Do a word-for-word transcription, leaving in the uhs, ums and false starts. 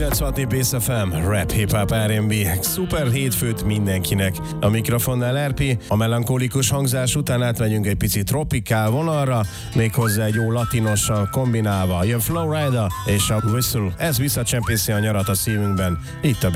kilencvenhat Bass ef em, rap, hip-hop, er end bé, szuper hétfőt mindenkinek. A mikrofonnál er pé, a melankolikus hangzás után átmegyünk egy picit tropikál vonalra, méghozzá egy jó latinossal kombinálva. Jön Flowrider és a Whistle, ez visszacsempészi a nyarat a szívünkben, itt a